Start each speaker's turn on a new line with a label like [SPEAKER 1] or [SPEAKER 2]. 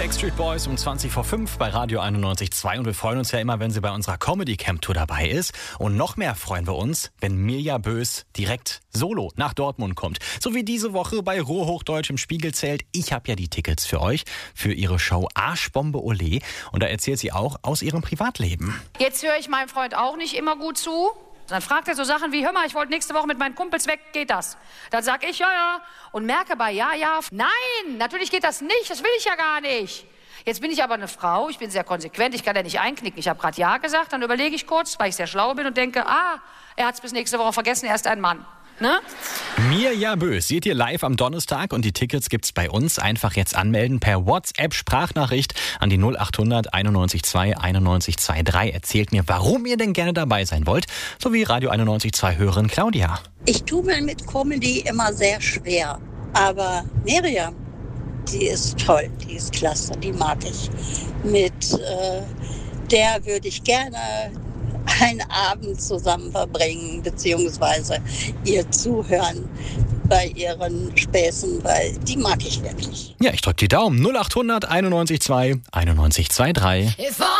[SPEAKER 1] Backstreet Boys um 20 vor 5 bei Radio 91.2 und wir freuen uns ja immer, wenn sie bei unserer Comedy Camp Tour dabei ist. Und noch mehr freuen wir uns, wenn Mirja Bös direkt solo nach Dortmund kommt. So wie diese Woche bei Ruhrhochdeutsch im Spiegelzelt. Ich habe ja die Tickets für euch, für ihre Show Arschbombe Ole. Und da erzählt sie auch aus ihrem Privatleben.
[SPEAKER 2] Jetzt höre ich meinem Freund auch nicht immer gut zu. Dann fragt er so Sachen wie, hör mal, ich wollte nächste Woche mit meinen Kumpels weg, geht das? Dann sag ich, ja. Und merke bei ja, nein, natürlich geht das nicht, das will ich ja gar nicht. Jetzt bin ich aber eine Frau, ich bin sehr konsequent, ich kann ja nicht einknicken. Ich habe gerade ja gesagt, dann überlege ich kurz, weil ich sehr schlau bin und denke, er hat es bis nächste Woche vergessen, er ist ein Mann. Ne?
[SPEAKER 1] Mirja Bös seht ihr live am Donnerstag und die Tickets gibt's bei uns. Einfach jetzt anmelden per WhatsApp-Sprachnachricht an die 0800 91 2 91 23. Erzählt mir, warum ihr denn gerne dabei sein wollt, sowie Radio 91.2 Hörerin Claudia.
[SPEAKER 3] Ich tue mir mit Comedy immer sehr schwer, aber Mirja, die ist toll, die ist klasse, die mag ich. Mit der würde ich gerne einen Abend zusammen verbringen, beziehungsweise ihr zuhören bei ihren Späßen, weil die mag ich wirklich.
[SPEAKER 1] Ja, ich drück die Daumen. 0800 91 2 91 23.